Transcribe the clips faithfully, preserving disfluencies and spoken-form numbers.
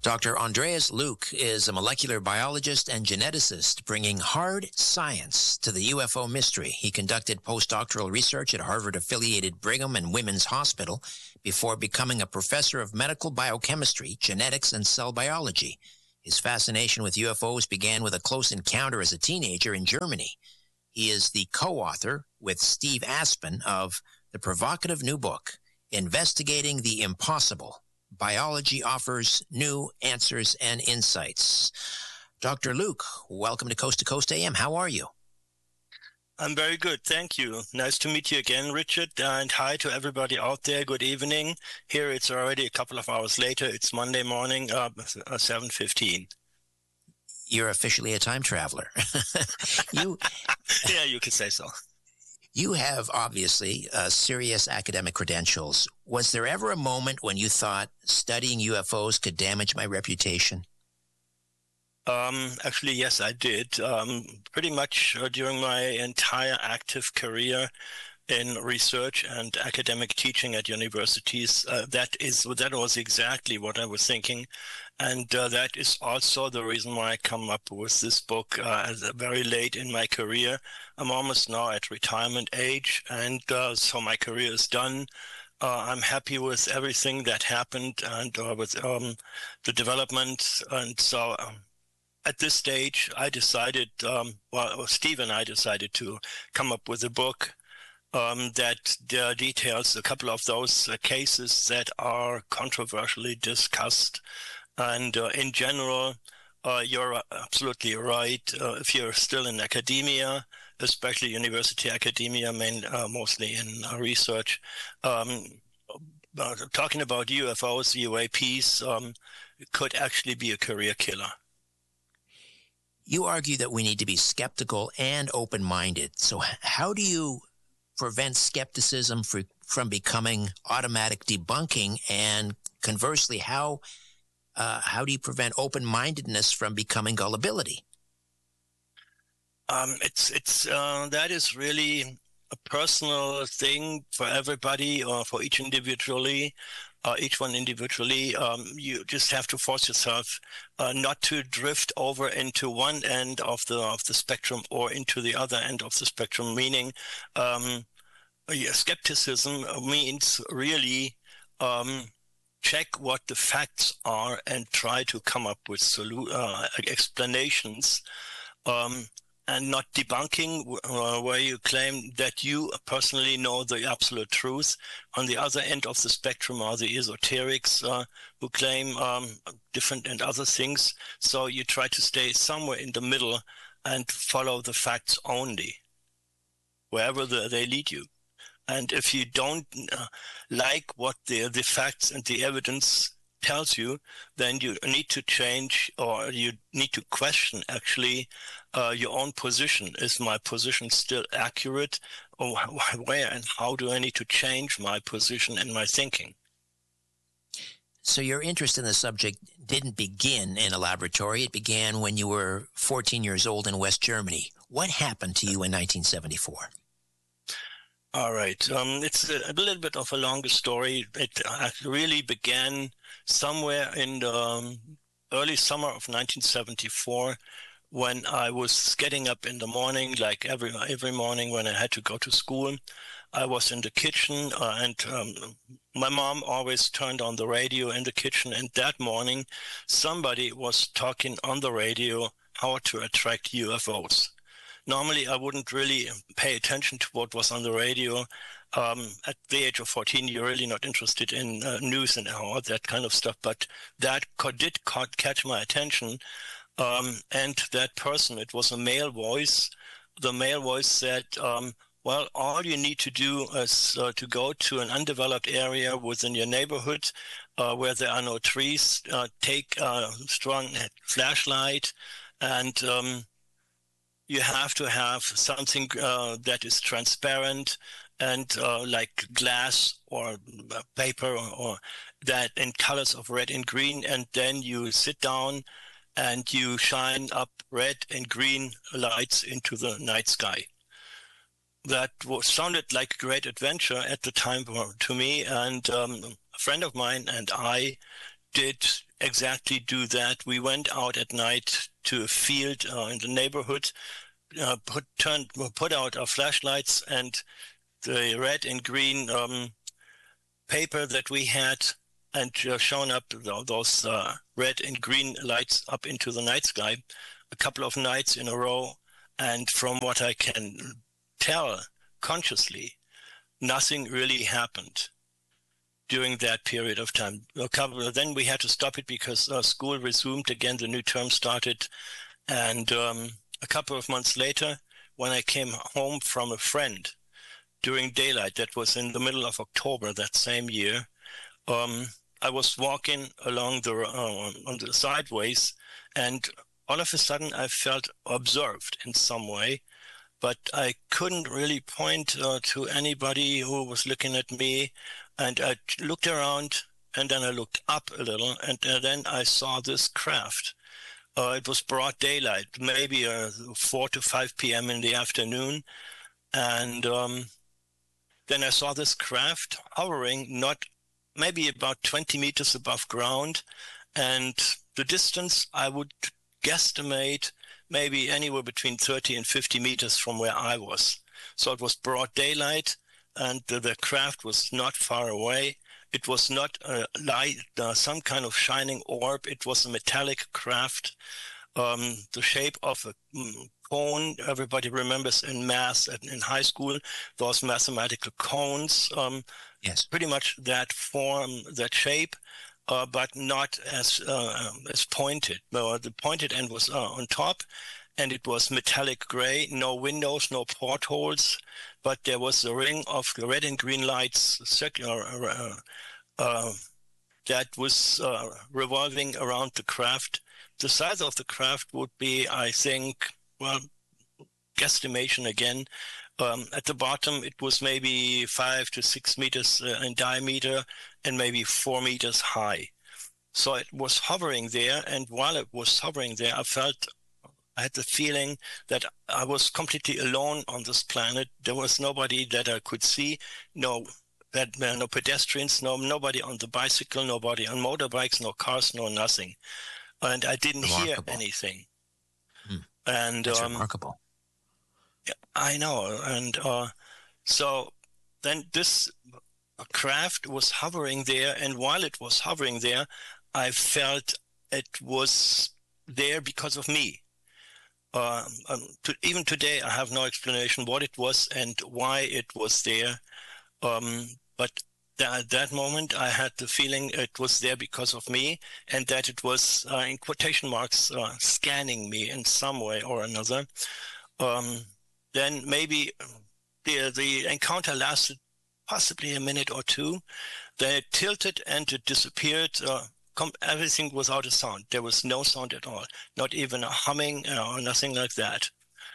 Doctor Andreas Luke is a molecular biologist and geneticist bringing hard science to the U F O mystery. He conducted postdoctoral research at Harvard-affiliated Brigham and Women's Hospital before becoming a professor of medical biochemistry, genetics, and cell biology. His fascination with U F Os began with a close encounter as a teenager in Germany. He is the co-author with Steve Aspen of the provocative new book, Investigating the Impossible. Biology offers new answers and insights. Doctor Luke, welcome to Coast to Coast A M. How are you? I'm very good, thank you. Nice to meet you again, Richard, and hi to everybody out there. Good evening. Here it's already a couple of hours later. It's Monday morning, uh, seven fifteen. You're officially a time traveler. you, yeah, you could say so. You have, obviously, uh, serious academic credentials. Was there ever a moment when you thought studying U F Os could damage my reputation? Um, actually, yes, I did. Um, pretty much uh, during my entire active career in research and academic teaching at universities, uh, that is that was exactly what I was thinking. And uh, that is also the reason why I come up with this book uh, as very late in my career. I'm almost now at retirement age, and uh, so my career is done. Uh, I'm happy with everything that happened and uh, with um, the development. And so um, at this stage, I decided, um, well, Steve and I decided to come up with a book um, that uh, details a couple of those uh, cases that are controversially discussed. And uh, in general, uh, you're absolutely right. Uh, if you're still in academia, especially university academia, main, uh, mostly in uh, research, um, uh, talking about U F Os, U A Ps, um, could actually be a career killer. You argue that we need to be skeptical and open-minded. So how do you prevent skepticism for, from becoming automatic debunking? And conversely, how uh, how do you prevent open-mindedness from becoming gullibility? Um, it's it's uh, that is really a personal thing for everybody or for each individually, uh, each one individually. Um, you just have to force yourself uh, not to drift over into one end of the of the spectrum or into the other end of the spectrum. Meaning, um, yeah, skepticism means really um, check what the facts are and try to come up with solu- uh, explanations. Um, And not debunking, uh, where you claim that you personally know the absolute truth. On the other end of the spectrum are the esoterics uh, who claim um, different and other things. So you try to stay somewhere in the middle and follow the facts only, wherever the, they lead you. And if you don't uh, like what the, the facts and the evidence tells you, then you need to change, or you need to question actually uh, your own position. Is my position still accurate, or where and how do I need to change my position and my thinking? So your interest in the subject didn't begin in a laboratory. It began when you were fourteen years old in West Germany. What happened to you in nineteen seventy-four? All right. Um, it's a, a little bit of a longer story. It uh, really began somewhere in the um, early summer of nineteen seventy-four, when I was getting up in the morning, like every every morning when I had to go to school. I was in the kitchen, uh, and um, my mom always turned on the radio in the kitchen. And that morning, somebody was talking on the radio how to attract U F Os. Normally, I wouldn't really pay attention to what was on the radio. Um, at the age of fourteen, you're really not interested in uh, news and all that kind of stuff. But that co- did ca- catch my attention. Um, and that person, it was a male voice. The male voice said, um, well, all you need to do is uh, to go to an undeveloped area within your neighborhood uh, where there are no trees, uh, take a strong flashlight, and um, you have to have something uh, that is transparent and uh, like glass or paper or, or that in colors of red and green. And then you sit down and you shine up red and green lights into the night sky. That was, sounded like a great adventure at the time to me. And um, a friend of mine and I did exactly do that. We went out at night to a field uh, in the neighborhood, uh, put turned put out our flashlights, and the red and green um, paper that we had, and uh, shown up those uh, red and green lights up into the night sky a couple of nights in a row. And from what I can tell consciously, nothing really happened during that period of time. A couple, then we had to stop it because uh, school resumed again, the new term started. And um, a couple of months later, when I came home from a friend during daylight, that was in the middle of October that same year, um, I was walking along the uh, on the sideways, and all of a sudden I felt observed in some way, but I couldn't really point uh, to anybody who was looking at me. And I looked around, and then I looked up a little, and uh, then I saw this craft. Uh, it was broad daylight, maybe uh, four to five p.m. in the afternoon, and um, then I saw this craft hovering, not maybe about twenty meters above ground, and the distance I would guesstimate maybe anywhere between thirty and fifty meters from where I was. So it was broad daylight, and the, the craft was not far away. It was not a light, uh, some kind of shining orb. It was a metallic craft, um, the shape of a mm, cone. Everybody remembers in math and in high school, those mathematical cones. Um, yes. Pretty much that form, that shape, uh, but not as uh, as pointed. Uh, the pointed end was uh, on top, and it was metallic gray, no windows, no portholes, but there was a ring of the red and green lights circular, uh, uh, that was uh, revolving around the craft. The size of the craft would be, I think, well, guesstimation again. Um, at the bottom, it was maybe five to six meters uh, in diameter and maybe four meters high. So it was hovering there, and while it was hovering there, I felt, I had the feeling that I was completely alone on this planet. There was nobody that I could see, no, that uh, no pedestrians, no nobody on the bicycle, nobody on motorbikes, no cars, no nothing, and I didn't Remarkable. hear anything. Hmm. And That's um, remarkable. I know, and uh, so then this craft was hovering there, and while it was hovering there, I felt it was there because of me. Uh, um, to, even today, I have no explanation what it was and why it was there. Um, but th- at that moment, I had the feeling it was there because of me, and that it was, uh, in quotation marks, uh, scanning me in some way or another. Um, then maybe the, the encounter lasted possibly a minute or two. Then it tilted and it disappeared. Uh, com- everything without a sound. There was no sound at all, not even a humming uh, or nothing like that.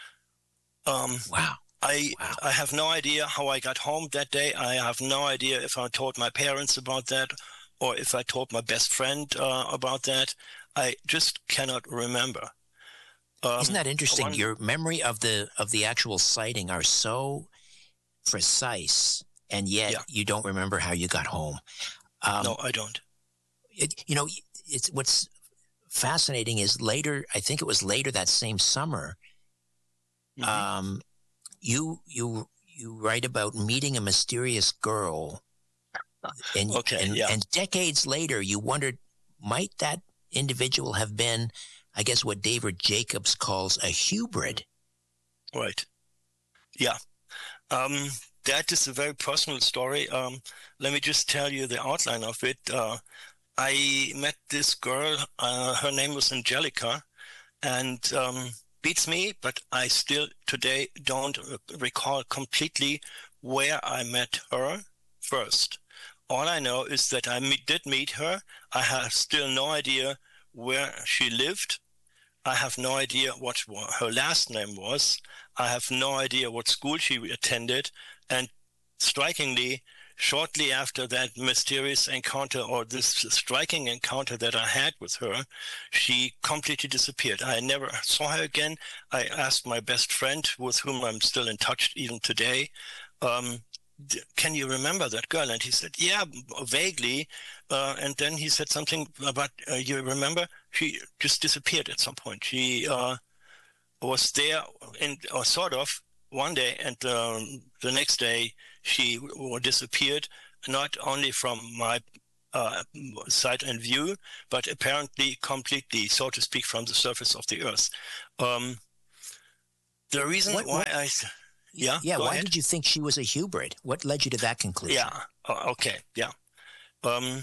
Um, wow. I wow. I have no idea how I got home that day. I have no idea if I told my parents about that or if I told my best friend uh, about that. I just cannot remember. Um, Isn't that interesting? one, Your memory of the of the actual sighting are so precise, and yet yeah. you don't remember how you got home. Um, no, I don't. It, you know, it's what's fascinating is later. I think it was later that same summer. Mm-hmm. Um, you you you write about meeting a mysterious girl, and okay, and, yeah. and decades later, you wondered, might that individual have been, I guess, what David Jacobs calls a hybrid? Right. Yeah. Um, that is a very personal story. Um, let me just tell you the outline of it. Uh, I met this girl. Uh, her name was Angelica, and um, beats me, but I still today don't recall completely where I met her first. All I know is that I meet, did meet her. I have still no idea where she lived. I have no idea what her last name was. I have no idea what school she attended. And strikingly, shortly after that mysterious encounter, or this striking encounter that I had with her, she completely disappeared. I never saw her again. I asked my best friend, with whom I'm still in touch even today, um, can you remember that girl? And he said, yeah, vaguely. Uh, and then he said something about, uh, you remember? She just disappeared at some point. She uh, was there, in, or sort of, one day, and um, the next day she disappeared, not only from my uh, sight and view, but apparently completely, so to speak, from the surface of the earth. Um, the reason what, why what, I... Yeah, yeah. Why ahead. did you think she was a hubrid? What led you to that conclusion? Yeah, uh, okay, yeah. Um,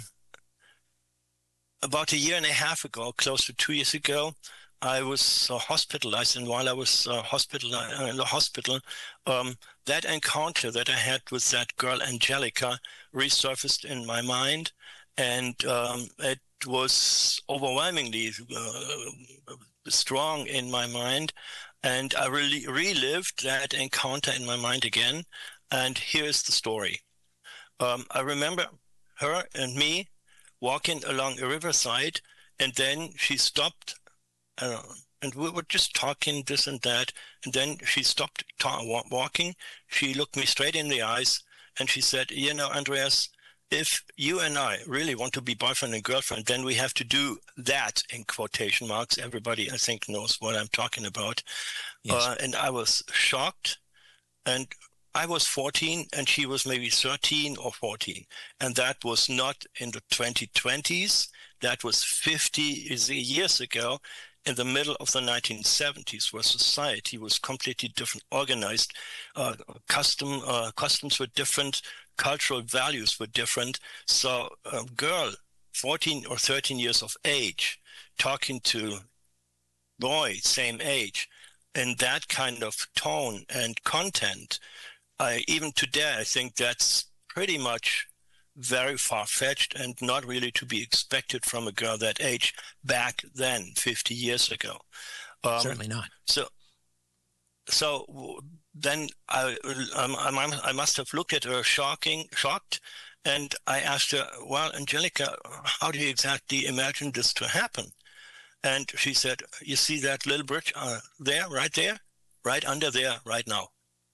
about a year and a half ago, close to two years ago, I was uh, hospitalized, and while I was uh, hospital uh, in the hospital, um, that encounter that I had with that girl Angelica resurfaced in my mind, and um, it was overwhelmingly uh, strong in my mind, and I really relived that encounter in my mind again. And here's the story. Um, I remember her and me walking along a riverside, and then she stopped. Uh, and we were just talking this and that, and then she stopped ta- walking. She looked me straight in the eyes, and she said, you know, Andreas, if you and I really want to be boyfriend and girlfriend, then we have to do that, in quotation marks. Everybody, I think, knows what I'm talking about. Yes. Uh, and I was shocked, and I was fourteen, and she was maybe thirteen or fourteen. And that was not in the twenty twenties. That was fifty years ago, in the middle of the nineteen seventies, where society was completely different, organized. Uh, custom uh, customs were different, cultural values were different. So a girl, fourteen or thirteen years of age, talking to boy, same age, in that kind of tone and content, I, even today, I think that's pretty much very far-fetched and not really to be expected from a girl that age back then, fifty years ago. Um, Certainly not. So, so then I, I, I must have looked at her shocking, shocked, and I asked her, well, Angelica, how do you exactly imagine this to happen? And she said, you see that little bridge uh, there, right there, right under there, right now.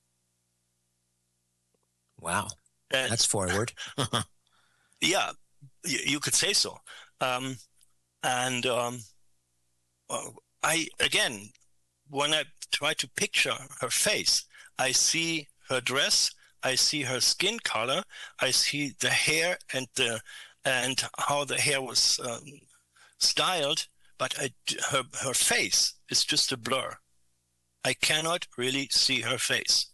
Wow. And, that's forward. Yeah, you, you could say so. Um, and um, I, again, when I try to picture her face, I see her dress, I see her skin color, I see the hair and the and how the hair was um, styled, but I, her her face is just a blur. I cannot really see her face.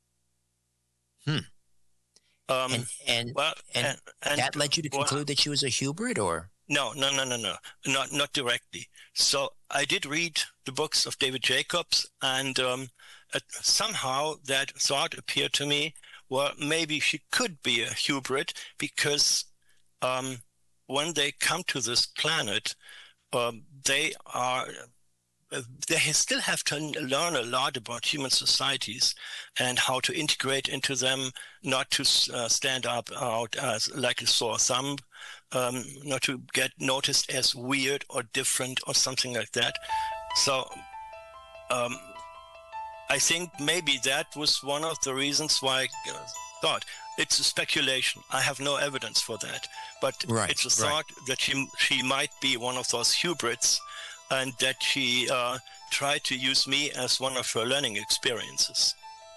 Hmm. Um, and and, well, and, and, and that led you to conclude well, that she was a hubrid, or? No, no, no, no, no, not not directly. So I did read the books of David Jacobs, and um, uh, somehow that thought appeared to me, well, maybe she could be a hubrid, because um, when they come to this planet, um, they are... they still have to learn a lot about human societies and how to integrate into them, not to uh, stand up out as like a sore thumb, um, not to get noticed as weird or different or something like that. So um, I think maybe that was one of the reasons why I uh, thought. It's a speculation. I have no evidence for that. But right, it's a thought right. that she, she might be one of those hybrids, and that she uh, tried to use me as one of her learning experiences.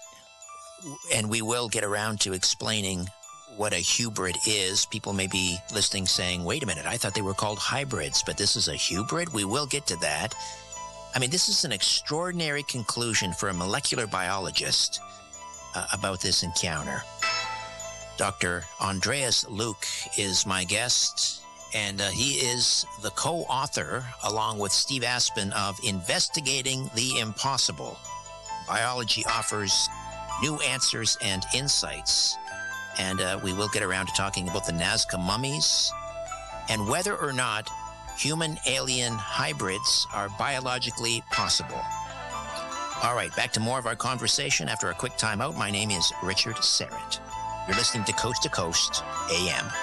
And we will get around to explaining what a hubrid is. People may be listening saying, wait a minute, I thought they were called hybrids, but this is a hubrid? We will get to that. I mean, this is an extraordinary conclusion for a molecular biologist uh, about this encounter. Doctor Andreas Luke is my guest. And uh, he is the co-author, along with Steve Aspen, of Investigating the Impossible. Biology offers new answers and insights. And uh, we will get around to talking about the Nazca mummies and whether or not human-alien hybrids are biologically possible. All right, back to more of our conversation after a quick timeout. My name is Richard Serrett. You're listening to Coast to Coast A M.